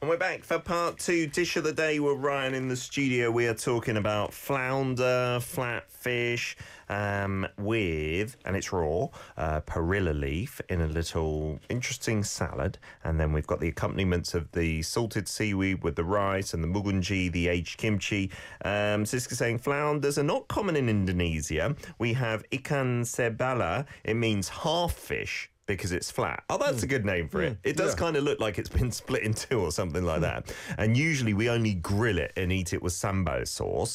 And we're back for part 2, Dish of the Day with Ryan in the studio. We are talking about flounder, flatfish, with, and it's raw, perilla leaf in a little interesting salad. And then we've got the accompaniments of the salted seaweed with the rice and the mugunji, the aged kimchi. Siska saying flounders are not common in Indonesia. We have ikan sebala. It means half fish, because it's flat. Oh, that's a good name for it. It does kind of look like it's been split in two or something like that. And usually we only grill it and eat it with sambal sauce.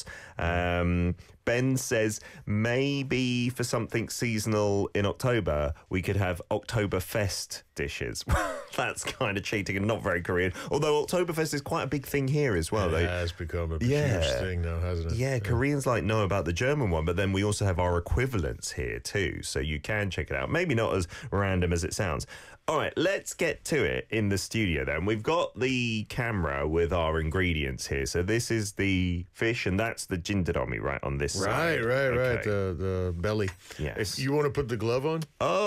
Ben says maybe for something seasonal in October, we could have Oktoberfest dishes. That's kind of cheating and not very Korean. Although Oktoberfest is quite a big thing here as well. It has become a huge thing now, hasn't it? Yeah, Koreans know about the German one, but then we also have our equivalents here too. So you can check it out. Maybe not as random as it sounds. All right, let's get to it in the studio then. We've got the camera with our ingredients here. So this is the fish and that's the jindaromi right on this side. Right. The belly. Yes. If you want to put the glove on?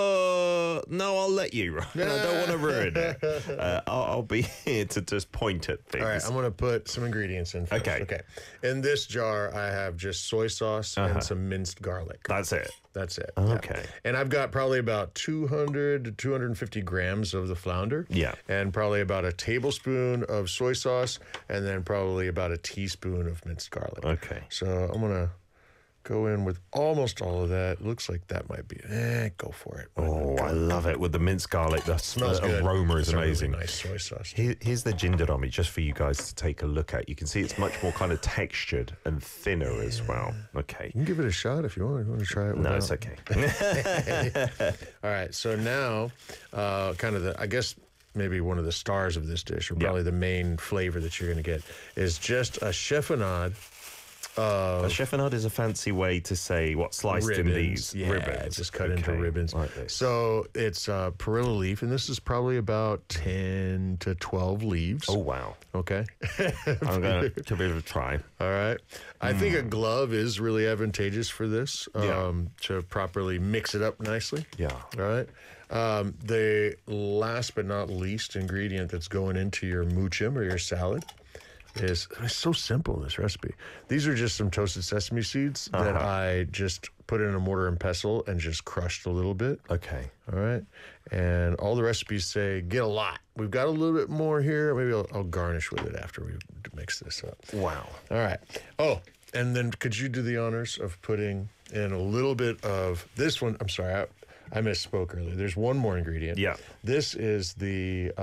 No, I'll let you. I don't want to ruin it. I'll be here to just point at things. All right, I'm going to put some ingredients in first. Okay. In this jar, I have just soy sauce and some minced garlic. That's it. Okay. Yeah. And I've got probably about 200 to 250 grams of the flounder. Yeah. And probably about a tablespoon of soy sauce, and then probably about a teaspoon of minced garlic. Okay. So I'm going to go in with almost all of that. Looks like that might be go for it. Oh, I love it with the minced garlic. The aroma is amazing. Really nice soy sauce. Here's the jindaromi just for you guys to take a look at. You can see it's much more kind of textured and thinner as well. Okay. You can give it a shot if you want. You want to try it? No, it's okay. All right. So now, I guess maybe one of the stars of this dish, or probably the main flavor that you're going to get, is just a chiffonade. A chiffonade is a fancy way to say what sliced ribbons. in these ribbons. Just cut into ribbons. Like this. So it's perilla leaf, and this is probably about 10 to 12 leaves. Oh, wow. Okay. I'm going to give it a try. All right. I think a glove is really advantageous for this to properly mix it up nicely. Yeah. All right. The last but not least ingredient that's going into your muchim or your salad it's so simple, this recipe. These are just some toasted sesame seeds that I just put in a mortar and pestle and just crushed a little bit. Okay. All right. And all the recipes say get a lot. We've got a little bit more here. Maybe I'll garnish with it after we mix this up. Wow. All right. Oh, and then could you do the honors of putting in a little bit of this one? I'm sorry, I misspoke earlier. There's one more ingredient. Yeah. This is the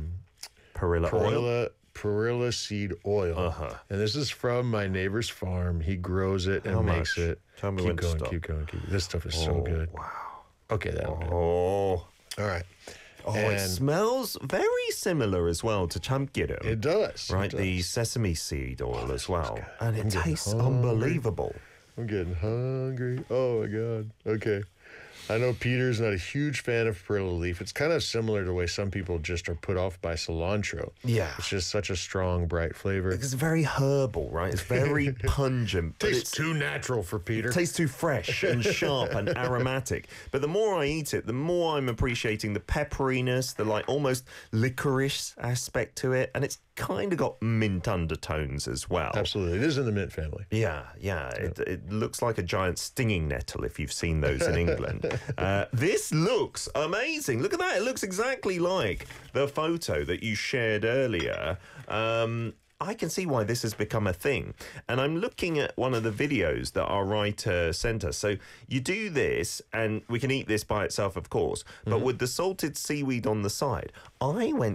perilla seed oil. And this is from my neighbor's farm. He grows it and makes it. Tell me keep when going, to stop. Keep going. This stuff is so good. Wow. Okay, that'll do. Oh. All right. Oh, it smells very similar as well to chamgirum. It does. Right, the sesame seed oil as well. And it tastes unbelievable. I'm getting hungry. Oh, my God. Okay. I know Peter's not a huge fan of perilla leaf. It's kind of similar to the way some people just are put off by cilantro. Yeah. It's just such a strong, bright flavor. It's very herbal, right? It's very pungent. Tastes too natural for Peter. It tastes too fresh and sharp and aromatic. But the more I eat it, the more I'm appreciating the pepperiness, the almost licorice aspect to it. And it's kind of got mint undertones as well. Absolutely. It is in the mint family. Yeah. It looks like a giant stinging nettle if you've seen those in England. This looks amazing. Look at that. It looks exactly like the photo that you shared earlier. I can see why this has become a thing. And I'm looking at one of the videos that our writer sent us. So you do this, and we can eat this by itself, of course, but with the salted seaweed on the side. I went